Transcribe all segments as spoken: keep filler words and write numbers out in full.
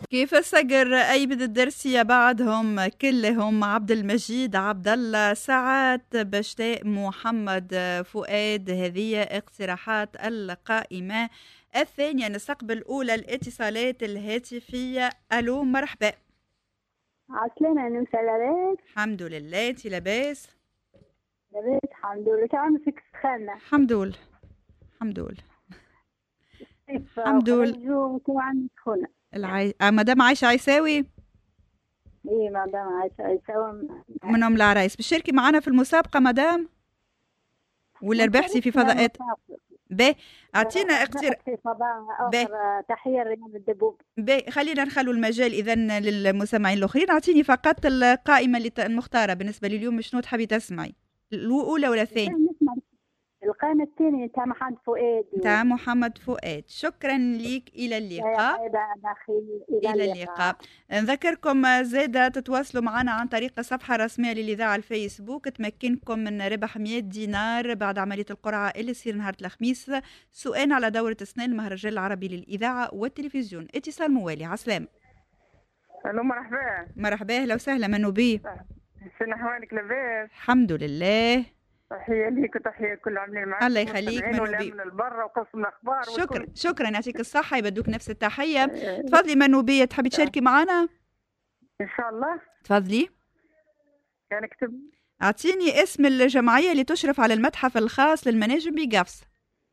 كيف الصقر أيبد الدرسية بعدهم كلهم عبد المجيد عبد الله سعد بشتاء محمد فؤاد. هذه اقتراحات القائمة الثانية. نستقبل الأولى الاتصالات الهاتفية. ألو مرحبا. عسلامة نمسا لاباس؟ الحمد لله، انتي لاباس؟ لاباس الحمد لله. تعمل فيك سخانة؟ الحمد لله الحمد لله الحمد لله. وكما عندي سخونة. العي... آه مدام عايشة عيساوي. ايه مدام عايشة عيساوي من أم العرايس. بتشاركي معنا في المسابقة مدام ولا ربحتي في فضاءات؟ باهي اعطينا اقتراح في فضاء. تحية ريان الدبوب. باهي خلينا نخلوا المجال اذا للمستمعين الاخرين. اعطيني فقط القائمة المختارة بالنسبة لي اليوم. شنو تحبي تسمعي، الأولى ولا الثانية؟ القائمة الثانية تاع محمد فؤاد. تاع محمد فؤاد. شكرا ليك. إلى اللقاء. إلى, إلى اللقاء. نذكركم زادة تتواصلوا معنا عن طريق الصفحة الرسمية للإذاعة الفيسبوك. تمكنكم من ربح مئة دينار بعد عملية القرعة اللي تصير نهار الخميس. سؤال على دورة سنين المهرجان العربي للإذاعة والتلفزيون. اتصال موالي. عسلامة. الو مرحبا. مرحبا اهلا وسهلا. منو بيه؟ شنو احوالك؟ لاباس الحمد لله. تحيه ليك وتحيه كل عاملين معك. الله يخليك. منو بيه؟ من البر وقسم الاخبار. شكرا شكرا يعطيك الصحه يبدوك نفس التحيه. تفضلي منو بيه، تحبي تشاركي معنا؟ ان شاء الله. تفضلي. كان اكتب. اعطيني اسم الجمعيه اللي تشرف على المتحف الخاص للمناجم بقفص.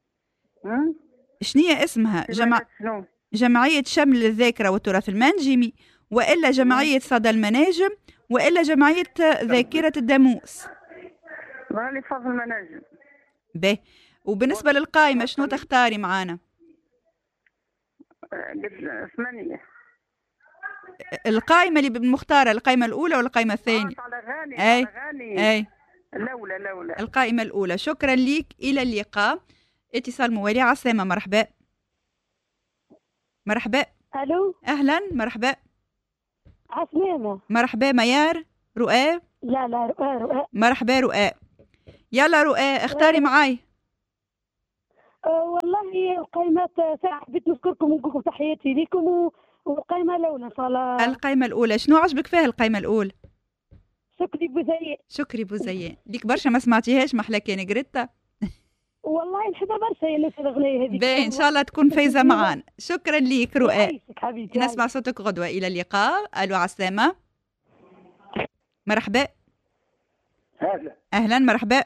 شنية اسمها؟ جمع... جمعيه شمل الذاكره والتراث المنجمي، والا جمعيه صدى المناجم، والا جمعيه ذاكره الداموس. راني فاضل المناجم. باهي. وبالنسبه للقائمه شنو تختاري معانا؟ قد ثمانية. القائمه اللي مختاره القائمه الاولى ولا القائمه الثانيه؟ على غاني. اي على غاني. اي الاولى الاولى القائمه الاولى. شكرا ليك. الى اللقاء. اتصال موالي. عسلامة. مرحبا. مرحبا. الو اهلا. مرحبا. عسلامة. مرحبا. ميار رؤى. لا لا رؤى رؤى. مرحبا رؤى. يلا رؤى اختاري معاي. أه والله القائمة ساعة حبيت نشكركم ونقول لكم تحياتي ليكم. والقائمة الأولى إن شاء الله. القائمة الأولى. شنو عجبك فيها القائمة الأولى؟ شكري بوزيان. شكري بوزيان. ليك برشا ما سمعتيهاش محلى كان قريتها. والله نحبها برشا يا ناس الأغنية هذيك. باهي إن شاء الله تكون فايزة معانا. شكرا ليك رؤى. حبيبتي. نسمع صوتك غدوة. إلى اللقاء. ألو عسلامة. مرحبا. أهلا. أهلا. مرحبا.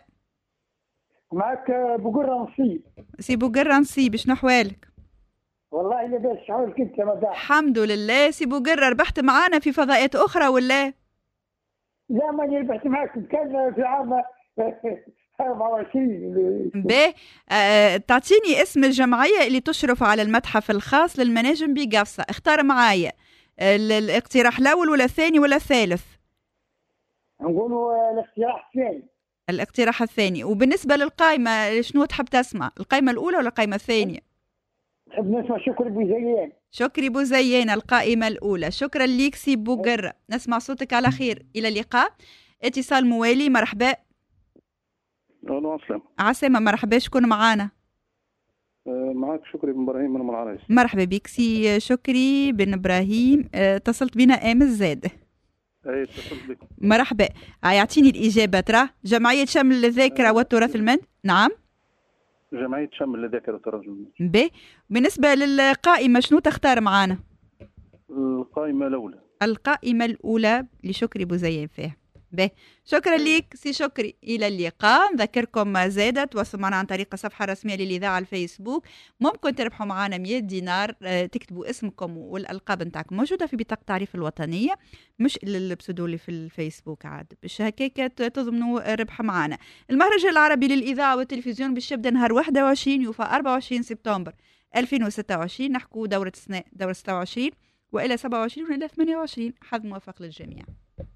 معك بوقرة نصيب. سي بوقرة نصيب. شنو أحوالك؟ والله لاباس. شعورك أنت مدام؟ الحمد رلله. سي بوقرة ربحت معانا في فضاءات أخرى ولا؟ لا ماني ربحت معكم. كان في عام أربعة وعشرين. باهي. أه تعطيني اسم الجمعية اللي تشرف على المتحف الخاص للمناجم بقفصة. اختار معايا الاقتراح الأول ولا الثاني ولا الثالث؟ نقولوا الاقتراح الثاني. الاقتراح الثاني. وبالنسبة للقائمة شنو تحب تسمع؟ القائمة الأولى ولا القائمة الثانية؟ نحب نسمع شكري بوزيان. شكري بوزيان القائمة الأولى. شكرا ليك سي بوقرة. نسمع صوتك على خير. إلى اللقاء. اتصال موالي. مرحبا. الو عسلامة. عسلامة. مرحبا. شكون معانا؟ أه معك شكري بن ابراهيم من ام العرايس. مرحبا بك سي شكري بن ابراهيم. أه اتصلت بنا امس زاد. اي اتصلت بك. مرحبا. يعطيني الاجابه. ترى جمعيه شمل الذاكره أه والتراث المن. نعم جمعيه شمل الذاكره والتراث المن. ب بالنسبه للقائمه شنو تختار معانا؟ القائمه الاولى. القائمه الاولى لشكري بوزيان فيها. به شكرا ليك سي شكري. الى اللقاء. نذكركم زادة تواصلوا معنا عن طريق الصفحه الرسميه للاذاعه الفيسبوك. ممكن تربحوا معنا مئة دينار. تكتبوا اسمكم والالقاب نتاعكم موجوده في بطاقه التعريف الوطنيه، مش البسودو اللي في الفيسبوك عاد باش هكاك تضمنوا ربح معنا. المهرجان العربي للاذاعه والتلفزيون باش يبدا نهار واحد وعشرين يوفى أربعة وعشرين سبتمبر ألفين وستة وعشرين. نحكوا دوره سنة دوره ستة وعشرين والى سبعة وعشرين والى ثمانية وعشرين. حظ موفق للجميع.